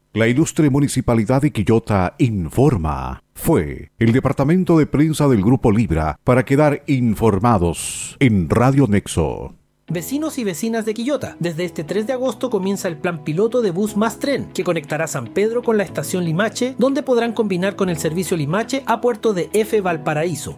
La ilustre Municipalidad de Quillota informa. Fue el Departamento de Prensa del Grupo Libra para quedar informados en Radio Nexo. Vecinos y vecinas de Quillota, desde este 3 de agosto comienza el plan piloto de Bus Más Tren, que conectará San Pedro con la estación Limache, donde podrán combinar con el servicio Limache a Puerto de F. Valparaíso.